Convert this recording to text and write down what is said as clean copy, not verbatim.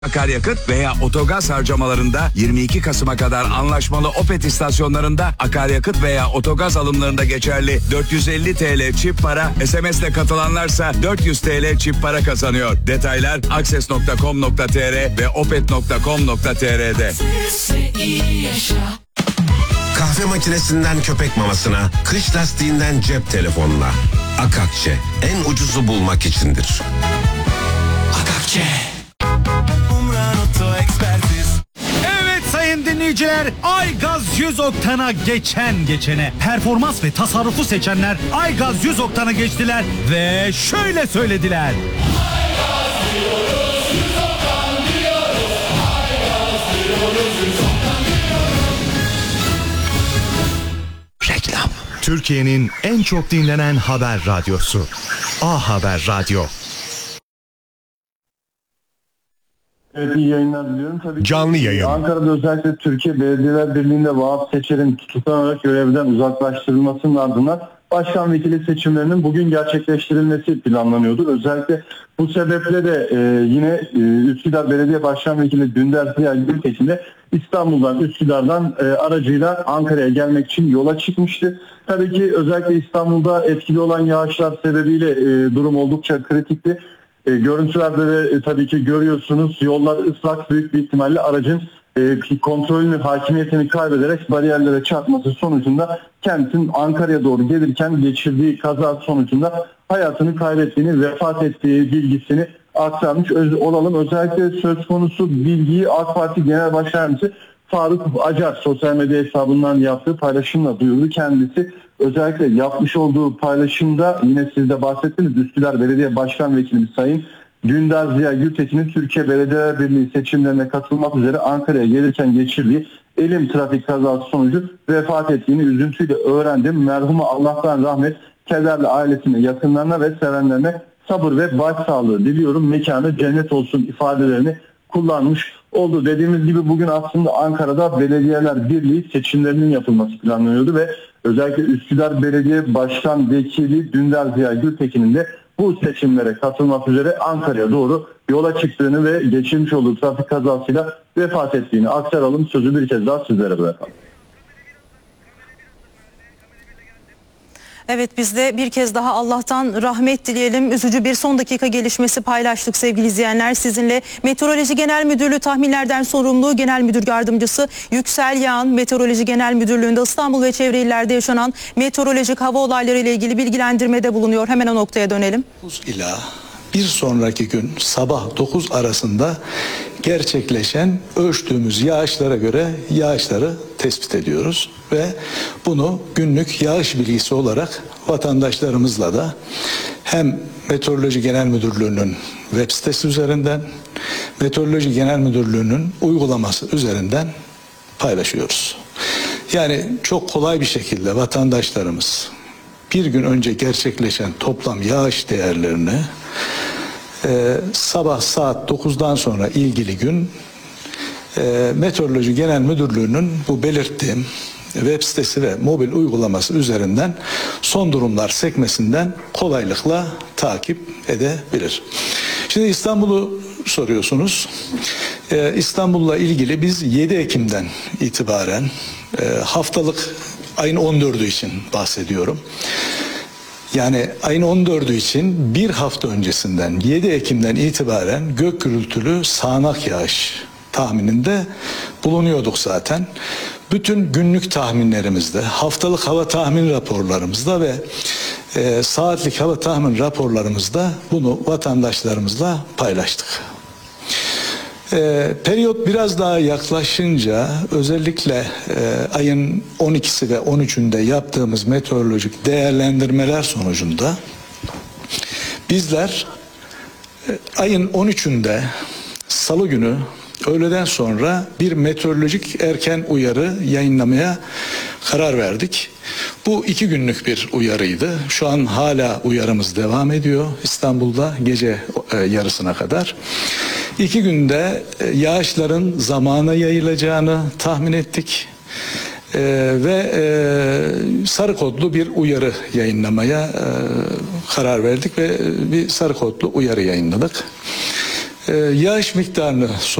Akaryakıt veya otogaz harcamalarında 22 Kasım'a kadar anlaşmalı Opet istasyonlarında akaryakıt veya otogaz alımlarında geçerli 450 TL çift para, SMS'le katılanlarsa 400 TL çift para kazanıyor. Detaylar akses.com.tr ve opet.com.tr'de. Kahve makinesinden köpek mamasına, kış lastiğinden cep telefonuna. Akakçe en ucuzu bulmak içindir. Akakçe. Evet sayın dinleyiciler, Aygaz 100 oktana geçene performans ve tasarrufu seçenler Aygaz 100 oktana geçtiler ve şöyle söylediler. Aygaz diyoruz, 100 oktan diyoruz. Aygaz diyoruz, 100 oktan diyoruz. Reklam. Türkiye'nin en çok dinlenen haber radyosu. A Haber Radyo. Evet, iyi yayınlar diliyorum. Tabii Canlı yayın. Ankara'da özellikle Türkiye Belediyeler Birliği'nde Vahap Seçer'in tutuklanarak görevden uzaklaştırılmasının ardından başkan vekili seçimlerinin bugün gerçekleştirilmesi planlanıyordu. Özellikle bu sebeple de yine Üsküdar Belediye Başkan Vekili Dündar Ziya Gültekin de İstanbul'dan, Üsküdar'dan aracıyla Ankara'ya gelmek için yola çıkmıştı. Tabii ki özellikle İstanbul'da etkili olan yağışlar sebebiyle durum oldukça kritikti. Görüntülerde de tabii ki görüyorsunuz, yollar ıslak, büyük bir ihtimalle aracın kontrolünü, hakimiyetini kaybederek bariyerlere çarpması sonucunda kendisinin Ankara'ya doğru gelirken geçirdiği kaza sonucunda hayatını kaybettiğini, vefat ettiği bilgisini aktarmış olalım. Özellikle söz konusu bilgiyi AK Parti Genel Başkan Yardımcısı Faruk Acar sosyal medya hesabından yaptığı paylaşımla duyurdu. Kendisi özellikle yapmış olduğu paylaşımda yine siz de bahsettiniz, Üsküdar Belediye Başkan Vekilimiz Sayın Dündar Ziya Gültekin'in Türkiye Belediyeler Birliği seçimlerine katılmak üzere Ankara'ya gelirken geçirdiği elim trafik kazası sonucu vefat ettiğini üzüntüyle öğrendim. Merhuma Allah'tan rahmet, kederli ailesine, yakınlarına ve sevenlerine sabır ve başsağlığı diliyorum. Mekanı cennet olsun ifadelerini kullanmış oldu. Dediğimiz gibi bugün aslında Ankara'da Belediyeler Birliği seçimlerinin yapılması planlanıyordu ve özellikle Üsküdar Belediye Başkan Vekili Dündar Ziya Gültekin'in de bu seçimlere katılmak üzere Ankara'ya doğru yola çıktığını ve geçirmiş olduğu trafik kazasıyla vefat ettiğini aktaralım. Sözü bir kez daha sizlere bırakalım. Evet, biz de bir kez daha Allah'tan rahmet dileyelim. Üzücü bir son dakika gelişmesi paylaştık sevgili izleyenler. Sizinle Meteoroloji Genel Müdürlüğü tahminlerden sorumlu Genel Müdür Yardımcısı Yüksel Yağan, Meteoroloji Genel Müdürlüğü'nde İstanbul ve çevre illerde yaşanan meteorolojik hava olayları ile ilgili bilgilendirmede bulunuyor. Hemen o noktaya dönelim. 9 ila bir sonraki gün sabah 9 arasında gerçekleşen ölçtüğümüz yağışlara göre yağışları tespit ediyoruz ve bunu günlük yağış bilgisi olarak vatandaşlarımızla da hem Meteoroloji Genel Müdürlüğü'nün web sitesi üzerinden, Meteoroloji Genel Müdürlüğü'nün uygulaması üzerinden paylaşıyoruz. Yani çok kolay bir şekilde vatandaşlarımız bir gün önce gerçekleşen toplam yağış değerlerini sabah saat 9'dan sonra ilgili gün Meteoroloji Genel Müdürlüğü'nün bu belirttiğim web sitesi ve mobil uygulaması üzerinden son durumlar sekmesinden kolaylıkla takip edebilir. Şimdi İstanbul'u soruyorsunuz. İstanbul'la ilgili biz 7 Ekim'den itibaren haftalık ayın 14'ü için bahsediyorum. Yani ayın 14'ü için bir hafta öncesinden 7 Ekim'den itibaren gök gürültülü sağanak yağış tahmininde bulunuyorduk zaten. Bütün günlük tahminlerimizde, haftalık hava tahmin raporlarımızda ve saatlik hava tahmin raporlarımızda bunu vatandaşlarımızla paylaştık. Periyot biraz daha yaklaşınca özellikle ayın 12'si ve 13'ünde yaptığımız meteorolojik değerlendirmeler sonucunda bizler ayın 13'ünde Salı günü öğleden sonra bir meteorolojik erken uyarı yayınlamaya karar verdik. Bu 2 günlük bir uyarıydı. Şu an hala uyarımız devam ediyor İstanbul'da gece yarısına kadar. 2 günde yağışların zamana yayılacağını tahmin ettik. Ve sarı kodlu bir uyarı yayınlamaya karar verdik ve bir sarı kodlu uyarı yayınladık. Yağış miktarını